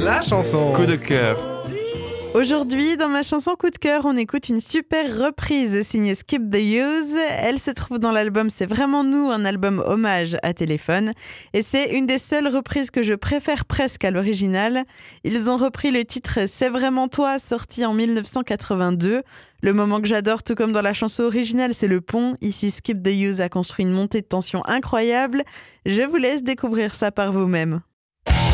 La chanson Coup de cœur. Aujourd'hui, dans ma chanson Coup de cœur, on écoute une super reprise signée Skip the Use. Elle se trouve dans l'album C'est vraiment nous, un album hommage à Téléphone. Et c'est une des seules reprises que je préfère presque à l'original. Ils ont repris le titre C'est vraiment toi, sorti en 1982. Le moment que j'adore, tout comme dans la chanson originale, c'est le pont. Ici, Skip the Use a construit une montée de tension incroyable. Je vous laisse découvrir ça par vous-même.